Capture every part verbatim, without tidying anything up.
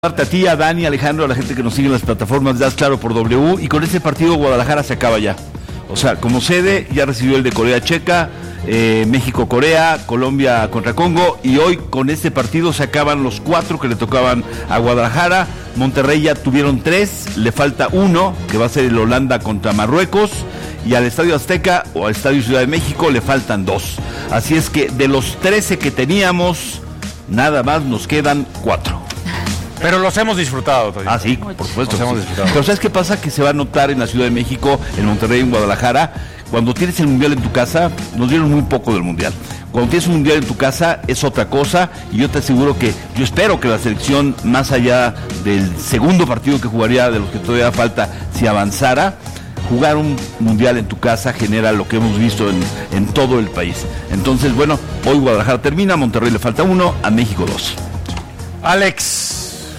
A ti, a Dani, a Alejandro, a la gente que nos sigue en las plataformas de Haz Claro por W, y con este partido Guadalajara se acaba ya. O sea, como sede ya recibió el de Corea Checa, eh, México-Corea, Colombia contra Congo, y hoy con este partido se acaban los cuatro que le tocaban a Guadalajara. Monterrey ya tuvieron tres, le falta uno, que va a ser el Holanda contra Marruecos, y al Estadio Azteca o al Estadio Ciudad de México le faltan dos. Así es que de los trece que teníamos, nada más nos quedan cuatro. Pero los hemos disfrutado. Ah, sí, por supuesto. Los hemos disfrutado. Pero ¿sabes qué pasa? Que se va a notar en la Ciudad de México, en Monterrey, en Guadalajara. Cuando tienes el Mundial en tu casa, nos dieron muy poco del Mundial. Cuando tienes un Mundial en tu casa es otra cosa, y yo te aseguro que, yo espero que la selección, más allá del segundo partido que jugaría, de los que todavía falta, si avanzara, jugar un Mundial en tu casa genera lo que hemos visto en, en todo el país. Entonces, bueno, hoy Guadalajara termina, a Monterrey le falta uno, a México dos. Alex,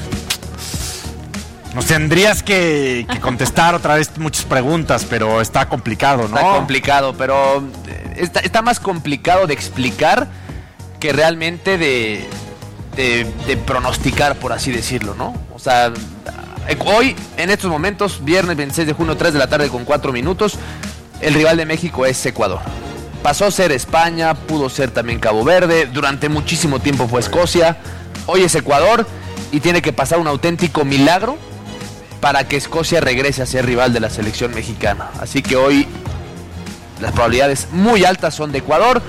nos tendrías que, que contestar otra vez muchas preguntas, pero está complicado, ¿no? Está complicado, pero está, está más complicado de explicar que realmente de, de, de pronosticar, por así decirlo, ¿no? O sea, hoy, en estos momentos, viernes veintiséis de junio, tres de la tarde con cuatro minutos, el rival de México es Ecuador. Pasó a ser España, pudo ser también Cabo Verde, durante muchísimo tiempo fue Escocia, hoy es Ecuador, y tiene que pasar un auténtico milagro para que Escocia regrese a ser rival de la selección mexicana. Así que hoy las probabilidades muy altas son de Ecuador,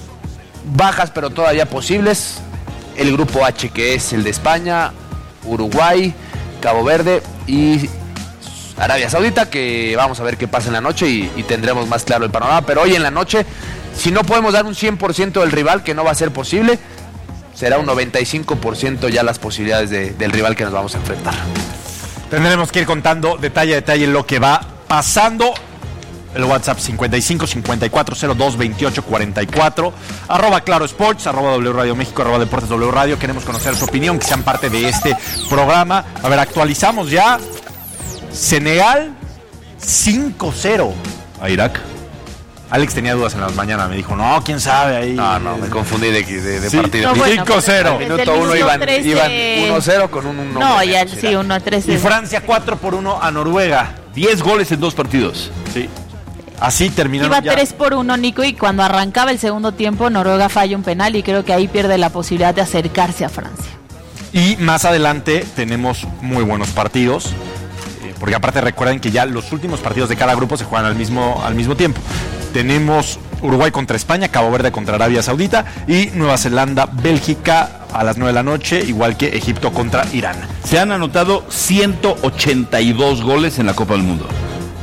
bajas pero todavía posibles, el grupo H, que es el de España, Uruguay, Cabo Verde y Arabia Saudita, que vamos a ver qué pasa en la noche y, y tendremos más claro el panorama. Pero hoy en la noche, si no podemos dar un cien por ciento del rival, que no va a ser posible, será un noventa y cinco por ciento ya las posibilidades de, del rival que nos vamos a enfrentar. Tendremos que ir contando detalle a detalle lo que va pasando. El WhatsApp cincuenta y cinco cincuenta y cuatro cero dos veintiocho cuarenta y cuatro, arroba Claro Sports, arroba W Radio México, arroba Deportes W Radio. Queremos conocer su opinión, que sean parte de este programa. A ver, actualizamos ya. Senegal cinco cero A Irak. Alex tenía dudas en las mañanas, me dijo, no, quién sabe ahí. No, no, me confundí de, de, de sí, partido. No, bueno, cinco cero. Al minuto uno iban, iban uno cero con un uno. No, ya sí, uno a tres. Y Francia cuatro por uno a Noruega. diez goles en dos partidos. Sí. Así terminaron. Iba ya. tres por uno, Nico, y cuando arrancaba el segundo tiempo, Noruega falla un penal y creo que ahí pierde la posibilidad de acercarse a Francia. Y más adelante tenemos muy buenos partidos. Porque aparte recuerden que ya los últimos partidos de cada grupo se juegan al mismo, al mismo tiempo. Tenemos Uruguay contra España, Cabo Verde contra Arabia Saudita y Nueva Zelanda, Bélgica a las nueve de la noche, igual que Egipto contra Irán. Se han anotado ciento ochenta y dos goles en la Copa del Mundo.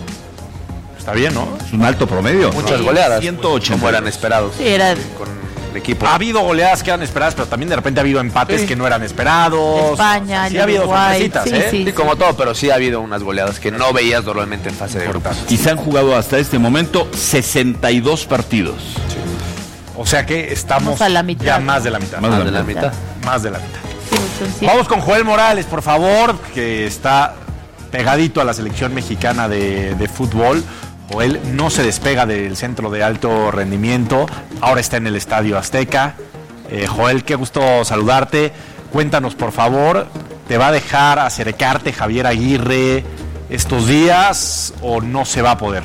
Está bien, ¿no? Es un alto promedio. Muchas sí. goleadas, ciento ochenta como eran esperados. Sí, era... Con el equipo. Ha habido goleadas que eran esperadas, pero también de repente ha habido empates sí. que no eran esperados. España, sí ha habido Uruguay, sorpresitas, sí, ¿eh? sí. Sí, como todo, pero sí ha habido unas goleadas que no veías normalmente en fase de grupos. Y se han jugado hasta este momento sesenta y dos partidos. Sí. O sea que estamos Vamos a la mitad, ya ¿no? más de la mitad. Más Más de la mitad. Más de la mitad. Sí, son siete. Vamos con Joel Morales, por favor, que está pegadito a la selección mexicana de, de fútbol. Joel no se despega del centro de alto rendimiento, ahora está en el Estadio Azteca. Eh, Joel, qué gusto saludarte. Cuéntanos, por favor, ¿te va a dejar acercarte Javier Aguirre estos días o no se va a poder?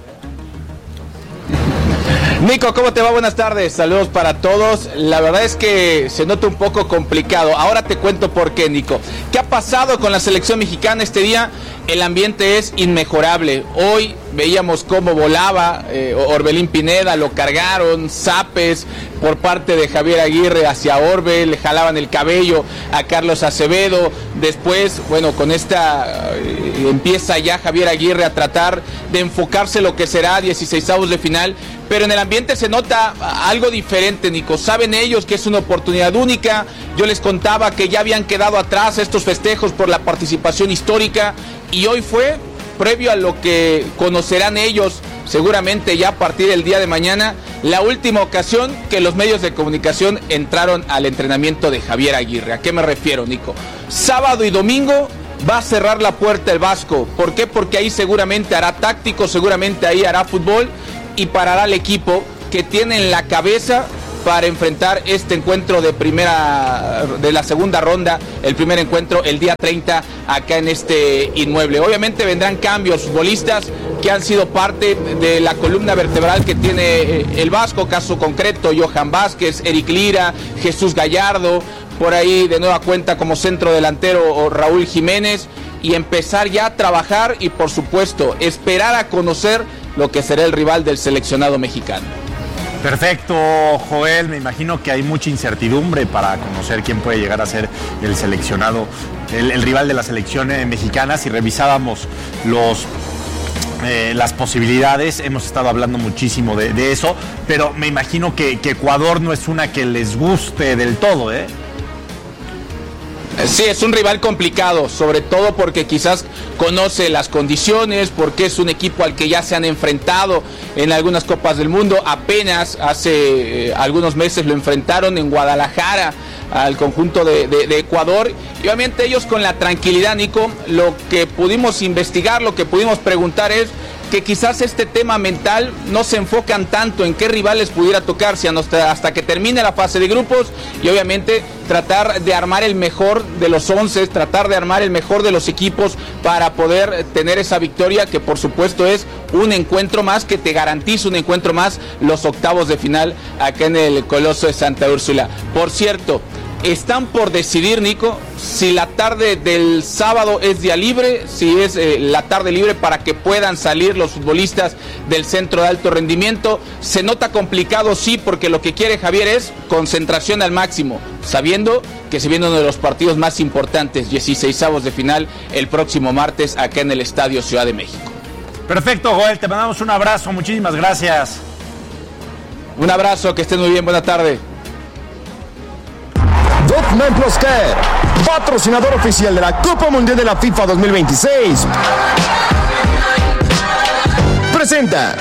Nico, ¿cómo te va? Buenas tardes, saludos para todos. La verdad es que se nota un poco complicado. Ahora te cuento por qué, Nico. ¿Qué ha pasado con la selección mexicana este día? El ambiente es inmejorable. Hoy veíamos cómo volaba eh, Orbelín Pineda, lo cargaron, zapes por parte de Javier Aguirre hacia Orbe, le jalaban el cabello a Carlos Acevedo. Después, bueno, con esta eh, empieza ya Javier Aguirre a tratar de enfocarse lo que será dieciseisavos de final, pero en el ambiente se nota algo diferente, Nico. Saben ellos que es una oportunidad única. Yo les contaba que ya habían quedado atrás estos festejos por la participación histórica, y hoy fue previo a lo que conocerán ellos seguramente ya a partir del día de mañana, la última ocasión que los medios de comunicación entraron al entrenamiento de Javier Aguirre. ¿A qué me refiero, Nico? Sábado y domingo va a cerrar la puerta el Vasco. ¿Por qué? Porque ahí seguramente hará táctico, seguramente ahí hará fútbol y parará al equipo que tiene en la cabeza para enfrentar este encuentro de primera, de la segunda ronda, el primer encuentro el día treinta acá en este inmueble. Obviamente vendrán cambios, futbolistas que han sido parte de la columna vertebral que tiene el Vasco, caso concreto Johan Vázquez, Eric Lira, Jesús Gallardo, por ahí de nueva cuenta como centro delantero Raúl Jiménez, y empezar ya a trabajar y por supuesto esperar a conocer lo que será el rival del seleccionado mexicano. Perfecto, Joel, me imagino que hay mucha incertidumbre para conocer quién puede llegar a ser el seleccionado, el, el rival de la selección mexicana. Si revisábamos los Eh, las posibilidades, hemos estado hablando muchísimo de, de eso, pero me imagino que, que Ecuador no es una que les guste del todo, ¿eh? Sí, es un rival complicado, sobre todo porque quizás conoce las condiciones, porque es un equipo al que ya se han enfrentado en algunas Copas del Mundo. Apenas hace eh, algunos meses lo enfrentaron en Guadalajara al conjunto de, de, de Ecuador, y obviamente ellos con la tranquilidad, Nico, lo que pudimos investigar, lo que pudimos preguntar es que quizás este tema mental no se enfocan tanto en qué rivales pudiera tocar, sino hasta, hasta que termine la fase de grupos, y obviamente tratar de armar el mejor de los once, tratar de armar el mejor de los equipos para poder tener esa victoria, que por supuesto es un encuentro más que te garantiza un encuentro más, los octavos de final acá en el Coloso de Santa Úrsula. Por cierto, están por decidir, Nico, si la tarde del sábado es día libre, si es eh, la tarde libre para que puedan salir los futbolistas del centro de alto rendimiento. Se nota complicado, sí, porque lo que quiere Javier es concentración al máximo, sabiendo que se viene uno de los partidos más importantes, dieciseisavos de final, el próximo martes acá en el Estadio Ciudad de México. Perfecto, Joel, te mandamos un abrazo, muchísimas gracias. Un abrazo, que estén muy bien, buena tarde. Dogman Plus Care, patrocinador oficial de la Copa Mundial de la FIFA dos mil veintiséis, presenta.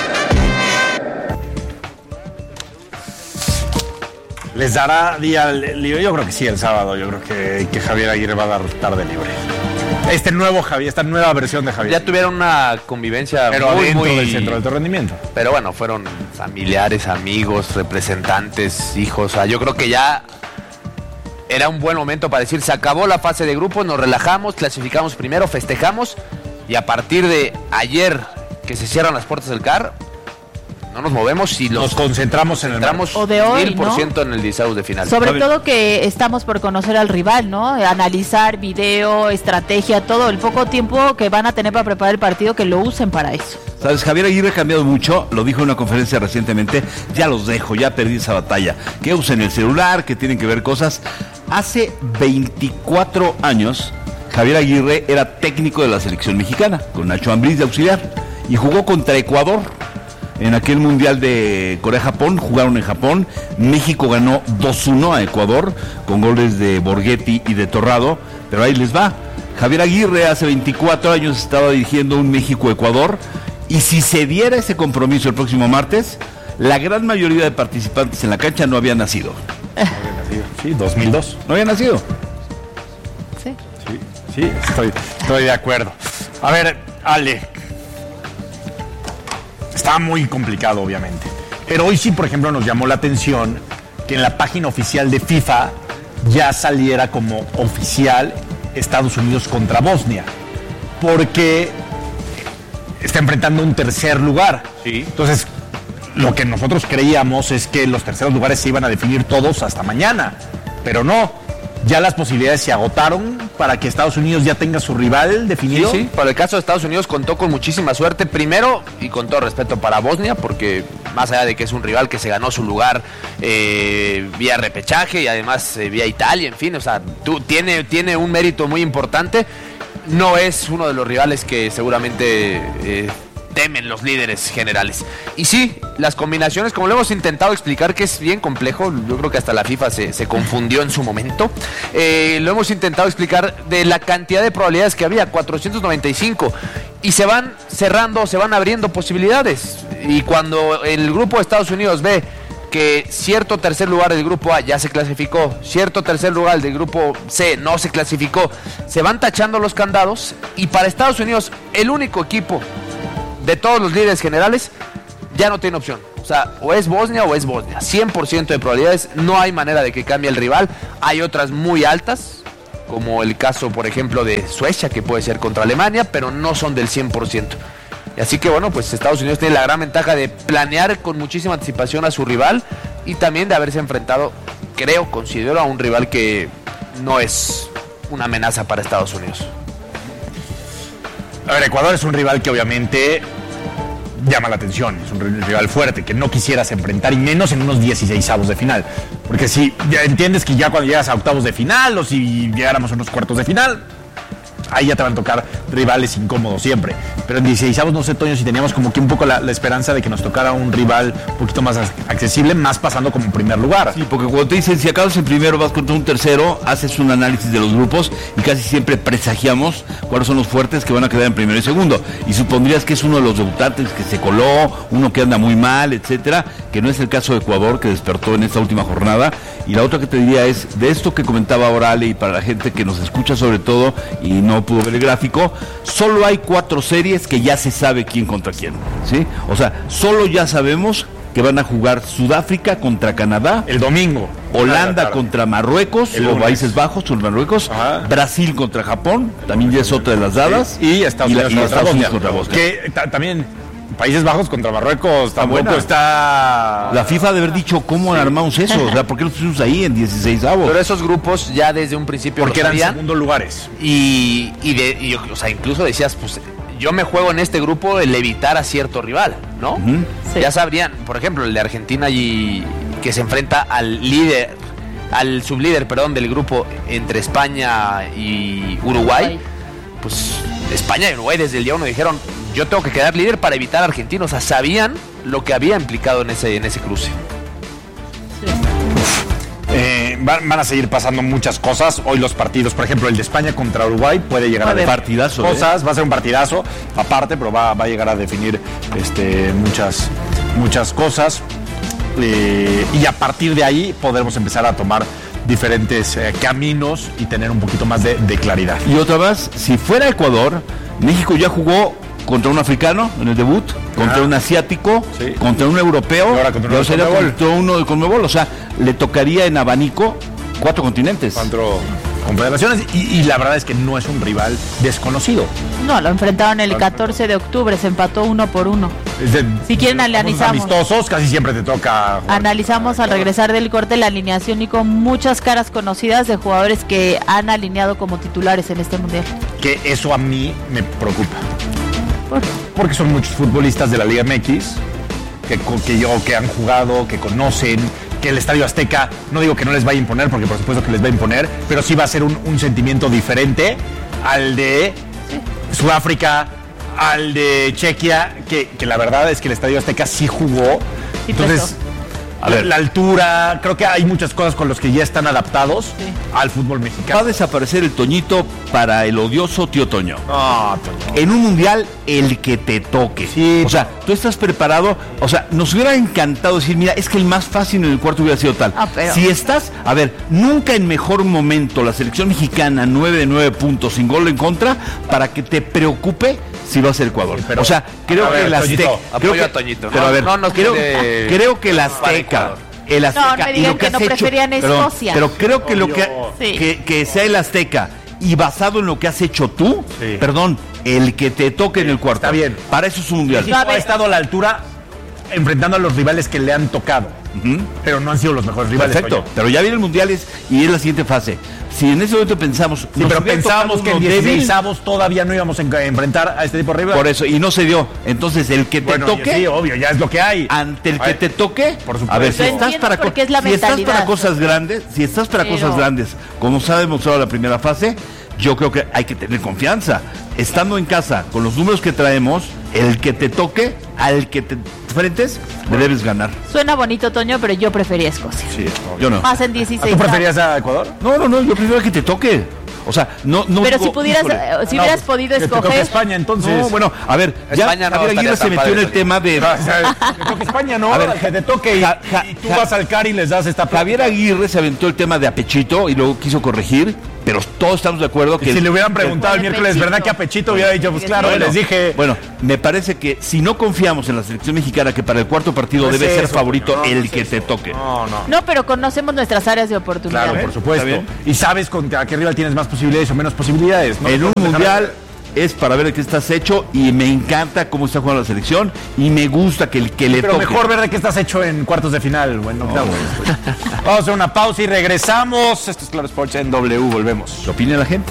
¿Les dará día libre? Yo creo que sí, el sábado. Yo creo que, que Javier Aguirre va a dar tarde libre. Este nuevo Javier, esta nueva versión de Javier. Ya tuvieron una convivencia pero muy, dentro muy... del centro de alto rendimiento. Pero bueno, fueron familiares, amigos, representantes, hijos. O sea, yo creo que ya era un buen momento para decir, se acabó la fase de grupos, nos relajamos, clasificamos primero, festejamos, y a partir de ayer que se cierran las puertas del C A R, no nos movemos y los nos concentramos en el entramos o de hoy, mil por ciento ¿no? en el dieciséis de final. Sobre todo que estamos por conocer al rival, ¿no? Analizar video, estrategia, todo el poco tiempo que van a tener para preparar el partido, que lo usen para eso. Sabes, Javier Aguirre ha cambiado mucho, lo dijo en una conferencia recientemente, ya los dejo, ya perdí esa batalla, que usen el celular, que tienen que ver cosas. Hace veinticuatro años, Javier Aguirre era técnico de la selección mexicana, con Nacho Ambriz de auxiliar, y jugó contra Ecuador. En aquel Mundial de Corea-Japón, jugaron en Japón, México ganó dos uno a Ecuador, con goles de Borghetti y de Torrado, pero ahí les va. Javier Aguirre hace veinticuatro años estaba dirigiendo un México-Ecuador, y si se diera ese compromiso el próximo martes, la gran mayoría de participantes en la cancha no habían nacido. No había nacido. Sí, dos mil dos. ¿No habían nacido? Sí. Sí, sí, estoy, estoy de acuerdo. A ver, Ale, está muy complicado, obviamente. Pero hoy sí, por ejemplo, nos llamó la atención que en la página oficial de FIFA ya saliera como oficial Estados Unidos contra Bosnia. Porque está enfrentando un tercer lugar. Sí. Entonces, lo que nosotros creíamos es que los terceros lugares se iban a definir todos hasta mañana. Pero no. Ya las posibilidades se agotaron para que Estados Unidos ya tenga su rival definido. Sí, sí, para el caso de Estados Unidos contó con muchísima suerte, primero, y con todo respeto para Bosnia, porque más allá de que es un rival que se ganó su lugar eh, vía repechaje y además eh, vía Italia, en fin, o sea, tú, tiene, tiene un mérito muy importante, no es uno de los rivales que seguramente eh, temen los líderes generales. Y sí, las combinaciones, como lo hemos intentado explicar, que es bien complejo, yo creo que hasta la FIFA se, se confundió en su momento, eh, lo hemos intentado explicar de la cantidad de probabilidades que había, cuatrocientos noventa y cinco, y se van cerrando, se van abriendo posibilidades, y cuando el grupo de Estados Unidos ve que cierto tercer lugar del grupo A ya se clasificó, cierto tercer lugar del grupo C no se clasificó, se van tachando los candados, y para Estados Unidos el único equipo de todos los líderes generales ya no tiene opción. O sea, o es Bosnia o es Bosnia. cien por ciento de probabilidades, no hay manera de que cambie el rival. Hay otras muy altas, como el caso, por ejemplo, de Suecia, que puede ser contra Alemania, pero no son del cien por ciento. Y así que, bueno, pues Estados Unidos tiene la gran ventaja de planear con muchísima anticipación a su rival y también de haberse enfrentado, creo, considero, a un rival que no es una amenaza para Estados Unidos. A ver, Ecuador es un rival que obviamente llama la atención, es un rival fuerte, que no quisieras enfrentar, y menos en unos dieciseisavos de final. Porque si ya entiendes que ya cuando llegas a octavos de final, o si llegáramos a unos cuartos de final, ahí ya te van a tocar rivales incómodos siempre. Pero en dieciseisavos, no sé, Toño, si teníamos como que un poco la, la esperanza de que nos tocara un rival un poquito más accesible, más pasando como en primer lugar. Sí, porque cuando te dicen, si acabas en primero, vas contra un tercero, haces un análisis de los grupos y casi siempre presagiamos cuáles son los fuertes que van a quedar en primero y segundo. Y supondrías que es uno de los debutantes que se coló, uno que anda muy mal, etcétera, que no es el caso de Ecuador, que despertó en esta última jornada. Y la otra que te diría es, de esto que comentaba ahora Ale, y para la gente que nos escucha sobre todo y no pudo ver el gráfico, solo hay cuatro series que ya se sabe quién contra quién, ¿sí? O sea, solo ya sabemos que van a jugar Sudáfrica contra Canadá, el domingo, Holanda contra Marruecos, el o lunes. Países Bajos contra Marruecos, Ajá. Brasil contra Japón, también ya es otra de las dadas, y Estados Unidos, y la- y contra, Estados Unidos Bosnia. contra Bosnia. Que ta- también Países Bajos contra Marruecos tampoco buena. está... La FIFA debe haber dicho, ¿cómo armamos eso? O sea, ¿por qué lo pusimos ahí en dieciseisavos? Pero esos grupos ya desde un principio Porque lo eran sabían. segundos lugares. Y, y, de, y, o sea, incluso decías, pues yo me juego en este grupo el evitar a cierto rival, ¿no? Ujú. Sí. Ya sabrían, por ejemplo, el de Argentina y que se enfrenta al líder, al sublíder, perdón, del grupo entre España y Uruguay. Uruguay. Pues España y Uruguay desde el día uno dijeron, yo tengo que quedar líder para evitar a Argentina. O sea, sabían lo que había implicado en ese, en ese cruce. Eh, van, van a seguir pasando muchas cosas. Hoy los partidos, por ejemplo, el de España contra Uruguay puede llegar Puede. a definir Partidazo, cosas. Va a ser un partidazo aparte, pero va, va a llegar a definir este, muchas, muchas cosas. Eh, y a partir de ahí podremos empezar a tomar diferentes eh, caminos y tener un poquito más de, de claridad. Y otra más, si fuera Ecuador, México ya jugó contra un africano en el debut, contra Ah. un asiático, Sí. contra un europeo, Y ahora contra uno de sería Conmebol. contra uno de Conmebol. O sea, le tocaría en abanico cuatro continentes. Cuatro confederaciones y, y la verdad es que no es un rival desconocido. No, lo enfrentaron el catorce de octubre, se empató uno por uno. Es de- Si quieren, juegos analizamos. amistosos, casi siempre te toca jugar. Analizamos al regresar del corte la alineación y con muchas caras conocidas de jugadores que han alineado como titulares en este mundial. Que eso a mí me preocupa. ¿Por qué? Porque son muchos futbolistas de la Liga M X que, co- que yo que han jugado, que conocen, que el Estadio Azteca, no digo que no les vaya a imponer, porque por supuesto que les va a imponer, pero sí va a ser un, un sentimiento diferente al de Sudáfrica, al de Chequia, que, que la verdad es que el Estadio Azteca sí jugó. Sí Entonces, pesó. A la, ver. la altura, creo que hay muchas cosas con las que ya están adaptados Sí. al fútbol Va a mexicano. desaparecer el Toñito para el odioso tío Toño. No, Toño. En un mundial, el que te toque. Sí. O sea, tú estás preparado. O sea, nos hubiera encantado decir, mira, es que el más fácil en el cuarto hubiera sido tal. Ah, pero- Si estás, a ver, nunca en mejor momento la selección mexicana, nueve de nueve puntos sin gol en contra, para que te preocupe si va a ser Ecuador. pero- o sea, creo a ver, que el Toñito, Azteca. apoyo creo que- a Toñito. Pero No, a ver, no nos creo, quiere creo que el para Azteca. Ecuador. El Azteca No, me y digan lo que has no hecho- preferían perdón, Escocia. Pero creo que lo que, Sí. que que sea el Azteca y basado en lo que has hecho tú, Sí. perdón, el que te toque en el cuarto. está bien. Para eso es un mundial. México No, a ver. ha estado a la altura enfrentando a los rivales que le han tocado, Ujú. pero no han sido los mejores rivales. Perfecto, Toño. pero ya viene el mundial es- y es la siguiente fase. Si en ese momento pensamos, Sí, nos pero hubiera pensábamos tocado que en uno débil, dieciseisavos todavía no íbamos a en- enfrentar a este tipo de rivales. por eso, y no se dio. Entonces, el que te Bueno, toque, sí, obvio, ya es lo que hay. ante el A que ver, te toque, por supuesto. a ver, si Lo estás entiendo para co- porque es la si estás mentalidad. para cosas grandes, si estás para Pero- cosas grandes, como se ha demostrado en la primera fase, yo creo que hay que tener confianza. Estando en casa, con los números que traemos, el que te toque, al que te enfrentes, le debes ganar. Suena bonito, Toño, pero yo prefería Escocia. Sí, yo no. Más en ¿Ah, dieciséis. ¿Tú preferías a Ecuador? No, no, no, yo prefiero que te toque. O sea, no, no. Pero digo, si pudieras, híjole. eh, si No, hubieras pues, podido que te toque escoger. España, entonces. No, bueno, a ver, ya España no Javier estaría Aguirre se tan metió padre, en el Toño. tema de. O sea, que toque España, ¿no? A ver, que te toque y, Ja- ja- y tú ja- vas al C A R y les das esta plática. Javier Aguirre se aventó el tema de apechito y luego quiso corregir, pero todos estamos de acuerdo que... Y si el, le hubieran preguntado el, el miércoles, Pechito. ¿verdad que a Pechito hubiera dicho? Pues claro, bueno, les dije... Bueno, me parece que si no confiamos en la selección mexicana, que para el cuarto partido No es debe ser eso, favorito no, no el es que eso. te toque. No, no. No, pero conocemos nuestras áreas de oportunidad. Claro, por supuesto. ¿Está bien? Y sabes con a qué rival tienes más posibilidades o menos posibilidades, ¿no? En un Dejar- mundial es para ver de qué estás hecho y me encanta cómo está jugando la selección y me gusta que, el, que le Pero toque. mejor ver de qué estás hecho en cuartos de final o en octavos. Vamos a hacer una pausa y regresamos. Esto es Claro Sports en W. Volvemos. ¿Qué opina la gente?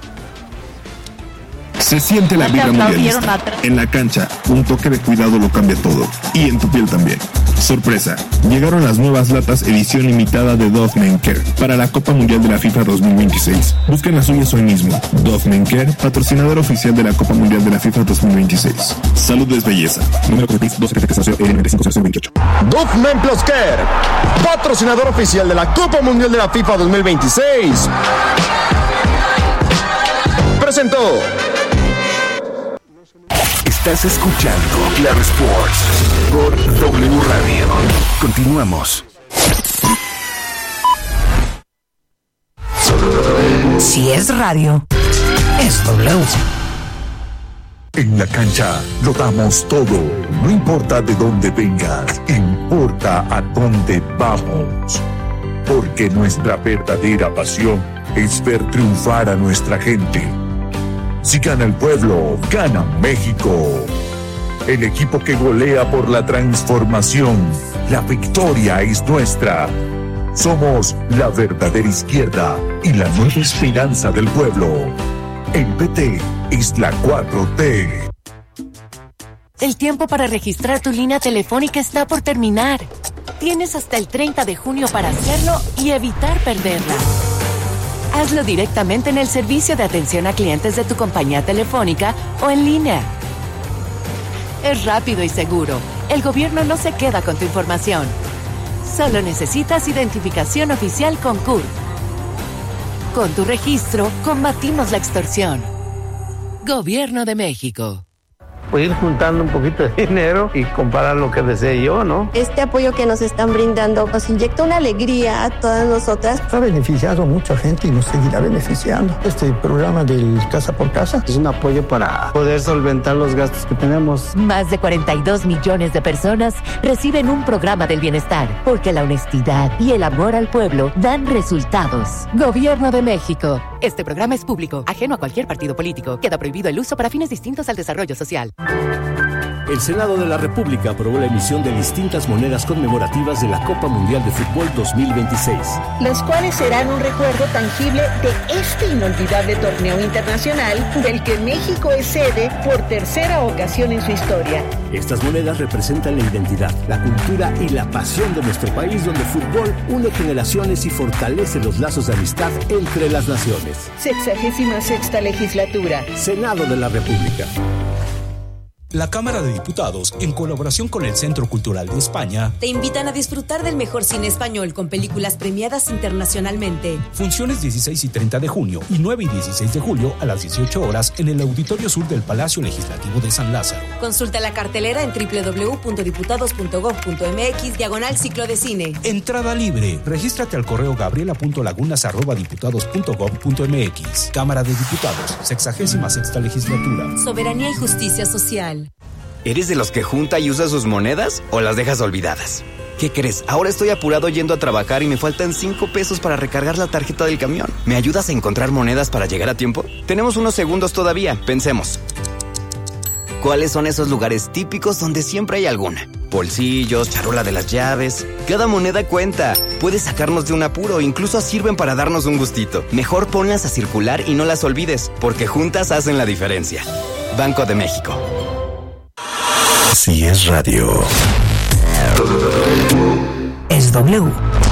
Se siente la Ya te vibra aplaudieron mundialista. atrás. En la cancha, un toque de cuidado lo cambia todo. Y en tu piel también. Sorpresa, llegaron las nuevas latas edición limitada de Dove Men Care para la Copa Mundial de la FIFA dos mil veintiséis. Busquen las suyas hoy mismo. Dove Men Care, patrocinador oficial de la Copa Mundial de la FIFA dos mil veintiséis. Salud es belleza. Número Copis doce noventa y cinco cero veintiocho. Dove Men Plus Care, patrocinador oficial de la Copa Mundial de la FIFA dos mil veintiséis. Presentó. Estás escuchando Claro Sports por W Radio. Continuamos. Si es radio, es W. En la cancha lo damos todo. No importa de dónde vengas, importa a dónde vamos. Porque nuestra verdadera pasión es ver triunfar a nuestra gente. Si gana el pueblo, gana México. El equipo que golea por la transformación. La victoria es nuestra. Somos la verdadera izquierda y la nueva esperanza del pueblo. El P T es la cuatro T. El tiempo para registrar tu línea telefónica está por terminar. Tienes hasta el treinta de junio para hacerlo y evitar perderla. Hazlo directamente en el servicio de atención a clientes de tu compañía telefónica o en línea. Es rápido y seguro. El gobierno no se queda con tu información. Solo necesitas identificación oficial con C U R. Con tu registro, combatimos la extorsión. Gobierno de México. Pues ir juntando un poquito de dinero y comparar lo que desee yo, ¿no? Este apoyo que nos están brindando nos inyecta una alegría a todas nosotras. Ha beneficiado a mucha gente y nos seguirá beneficiando. Este programa del Casa por Casa es un apoyo para poder solventar los gastos que tenemos. Más de cuarenta y dos millones de personas reciben un programa del bienestar, porque la honestidad y el amor al pueblo dan resultados. Gobierno de México. Este programa es público, ajeno a cualquier partido político. Queda prohibido el uso para fines distintos al desarrollo social. El Senado de la República aprobó la emisión de distintas monedas conmemorativas de la Copa Mundial de Fútbol dos mil veintiséis. Las cuales serán un recuerdo tangible de este inolvidable torneo internacional del que México es sede por tercera ocasión en su historia. Estas monedas representan la identidad, la cultura y la pasión de nuestro país, donde el fútbol une generaciones y fortalece los lazos de amistad entre las naciones. Sexagésima sexta legislatura. Senado de la República. La Cámara de Diputados, en colaboración con el Centro Cultural de España, te invitan a disfrutar del mejor cine español con películas premiadas internacionalmente. Funciones dieciséis y treinta de junio y nueve y dieciséis de julio a las dieciocho horas en el Auditorio Sur del Palacio Legislativo de San Lázaro. Consulta la cartelera en doble u doble u doble u punto diputados punto gob punto eme equis diagonal ciclo de cine. Entrada libre. Regístrate al correo gabriela punto lagunas arroba diputados punto gob punto eme equis. Cámara de Diputados, sexagésima sexta legislatura. Soberanía y justicia social. ¿Eres de los que junta y usa sus monedas o las dejas olvidadas? ¿Qué crees? Ahora estoy apurado yendo a trabajar y me faltan cinco pesos para recargar la tarjeta del camión. ¿Me ayudas a encontrar monedas para llegar a tiempo? Tenemos unos segundos todavía, pensemos. ¿Cuáles son esos lugares típicos donde siempre hay alguna? Bolsillos, charola de las llaves. Cada moneda cuenta. Puede sacarnos de un apuro, incluso sirven para darnos un gustito. Mejor ponlas a circular y no las olvides, porque juntas hacen la diferencia. Banco de México. Si es radio, es W.